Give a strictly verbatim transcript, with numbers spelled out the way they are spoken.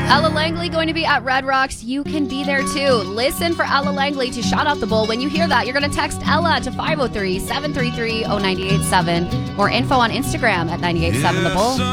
Ella Langley going to be at Red Rocks. You can be there too. Listen for Ella Langley to shout out the bull. When you hear that, you're going to text Ella to five oh three, seven three three, oh nine eight seven. More info on Instagram at nine eight seven The Bull.